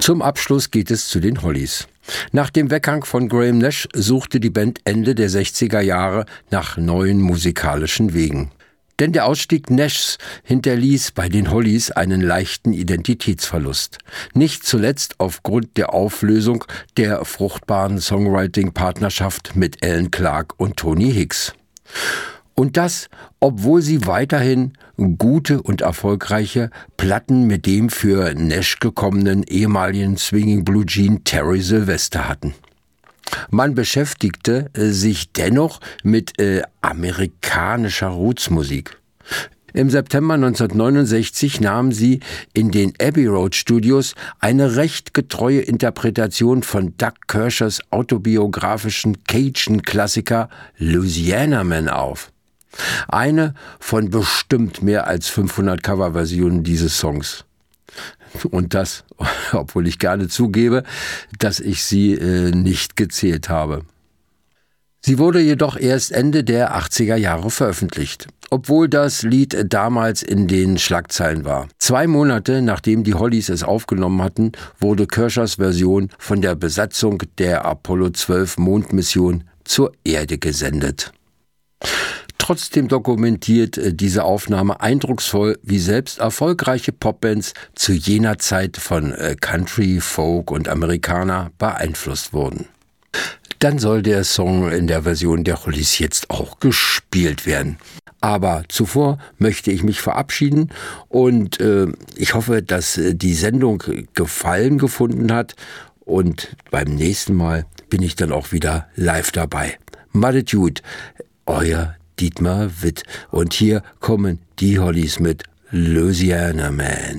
Zum Abschluss geht es zu den Hollies. Nach dem Weggang von Graham Nash suchte die Band Ende der 60er Jahre nach neuen musikalischen Wegen. Denn der Ausstieg Nashs hinterließ bei den Hollies einen leichten Identitätsverlust. Nicht zuletzt aufgrund der Auflösung der fruchtbaren Songwriting-Partnerschaft mit Alan Clark und Tony Hicks. Und das, obwohl sie weiterhin gute und erfolgreiche Platten mit dem für Nash gekommenen ehemaligen Swinging Blue Jean Terry Sylvester hatten. Man beschäftigte sich dennoch mit amerikanischer Rootsmusik. Im September 1969 nahmen sie in den Abbey Road Studios eine recht getreue Interpretation von Doug Kirshers autobiografischen Cajun-Klassiker Louisiana Man auf. Eine von bestimmt mehr als 500 Coverversionen dieses Songs. Und das, obwohl ich gerne zugebe, dass ich sie nicht gezählt habe. Sie wurde jedoch erst Ende der 80er Jahre veröffentlicht, obwohl das Lied damals in den Schlagzeilen war. 2 Monate nachdem die Hollies es aufgenommen hatten, wurde Kirshers Version von der Besatzung der Apollo 12 Mondmission zur Erde gesendet. Trotzdem dokumentiert diese Aufnahme eindrucksvoll, wie selbst erfolgreiche Popbands zu jener Zeit von Country, Folk und Amerikaner beeinflusst wurden. Dann soll der Song in der Version der Hollies jetzt auch gespielt werden. Aber zuvor möchte ich mich verabschieden und ich hoffe, dass die Sendung Gefallen gefunden hat und beim nächsten Mal bin ich dann auch wieder live dabei. Madet gut, euer Dietmar Witt. Und hier kommen die Hollies mit Louisiana Man.